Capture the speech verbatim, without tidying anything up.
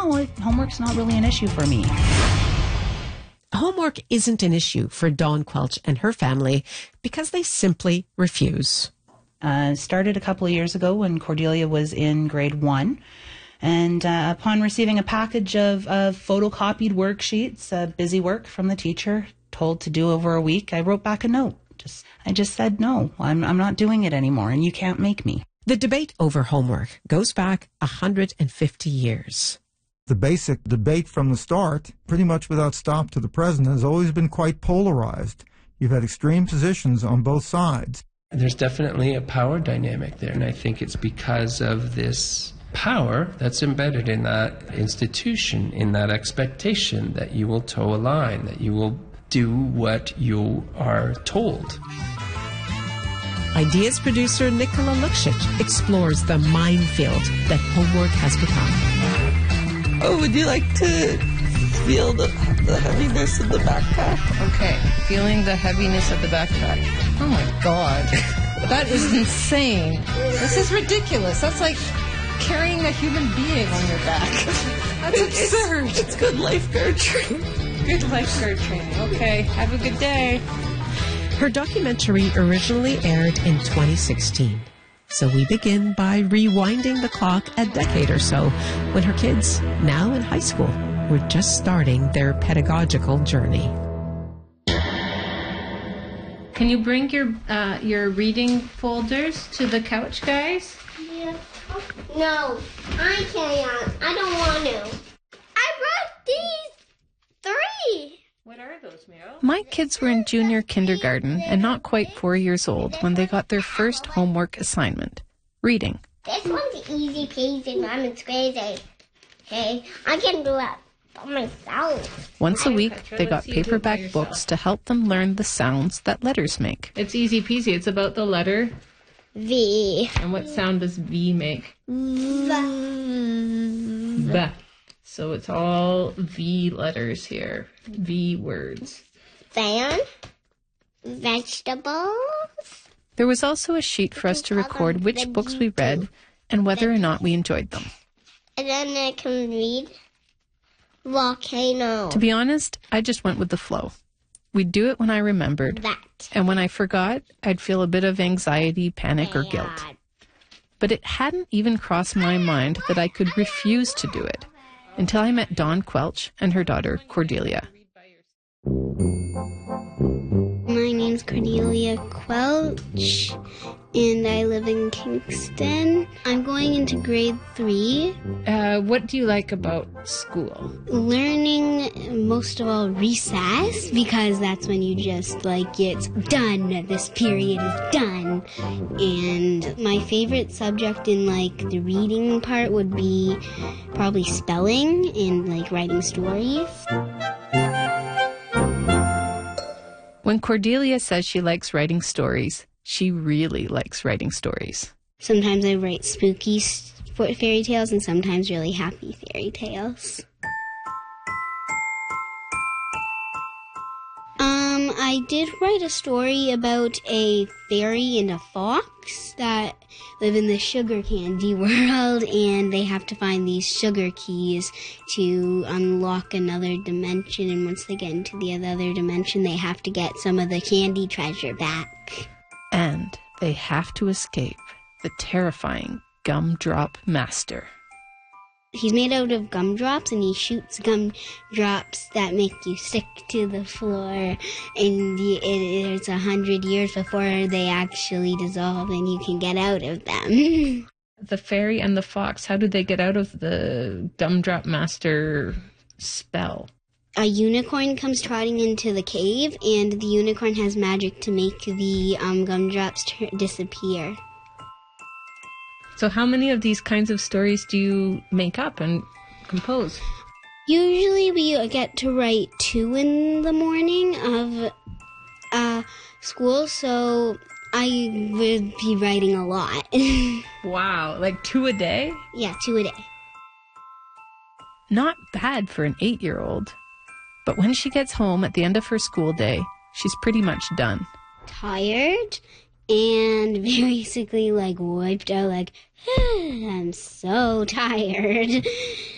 no, it, homework's not really an issue for me. Homework isn't an issue for Dawn Quelch and her family because they simply refuse. Uh, started a couple of years ago when Cordelia was in grade one. And uh, upon receiving a package of, of photocopied worksheets, uh, busy work from the teacher, told to do over a week, I wrote back a note. Just, I just said, no, I'm, I'm not doing it anymore, and you can't make me. The debate over homework goes back one hundred fifty years. The basic debate from the start, pretty much without stop to the present, has always been quite polarized. You've had extreme positions on both sides. There's definitely a power dynamic there, and I think it's because of this power that's embedded in that institution, in that expectation that you will toe a line, that you will do what you are told. Ideas producer Nicola Lukšić explores the minefield that homework has become. Oh, would you like to feel the, the heaviness of the backpack? Okay, feeling the heaviness of the backpack. Oh my God. That is insane. This is ridiculous. That's like carrying a human being on your back. That's it's, absurd. It's good lifeguard training. Good lifeguard training. Okay, have a good day. Her documentary originally aired in twenty sixteen. So we begin by rewinding the clock a decade or so when her kids, now in high school, were just starting their pedagogical journey. Can you bring your uh, your reading folders to the couch, guys? Yeah. No, I can't. I don't want to. I brought these three. What are those, Meryl? My kids were in junior kindergarten and not quite four years old when they got their first homework assignment, reading. This one's easy peasy, Mom. It's crazy. Okay, I can do it by myself. Once a week, they got paperback books to help them learn the sounds that letters make. It's easy peasy. It's about the letter V. And what sound does V make? V. V. So it's all V letters here. V words. Fan. Vegetables. There was also a sheet for us to record which books we read and whether or not we enjoyed them. And then I can read volcano. To be honest, I just went with the flow. We'd do it when I remembered. That. And when I forgot, I'd feel a bit of anxiety, panic, or guilt. But it hadn't even crossed my mind that I could refuse to do it until I met Dawn Quelch and her daughter, Cordelia. My name's Cordelia Quelch, and I live in Kingston. I'm going into grade three. Uh, what do you like about school? Learning, most of all, recess, because that's when you just, like, it's done. This period is done. And my favorite subject in, like, the reading part would be probably spelling and, like, writing stories. When Cordelia says she likes writing stories, she really likes writing stories. Sometimes I write spooky fairy tales and sometimes really happy fairy tales. Um, I did write a story about a fairy and a fox that live in the sugar candy world, and they have to find these sugar keys to unlock another dimension, and once they get into the other dimension, they have to get some of the candy treasure back. And they have to escape the terrifying Gumdrop Master. He's made out of gumdrops, and he shoots gumdrops that make you stick to the floor, and you, it, it's a hundred years before they actually dissolve, and you can get out of them. The fairy and the fox, how did they get out of the Gumdrop Master spell? A unicorn comes trotting into the cave, and the unicorn has magic to make the um, gumdrops t- disappear. So how many of these kinds of stories do you make up and compose? Usually we get to write two in the morning of uh, school, so I would be writing a lot. Wow, like two a day? Yeah, two a day. Not bad for an eight-year-old. But when she gets home at the end of her school day, she's pretty much done. Tired and basically like wiped out, like, I'm so tired.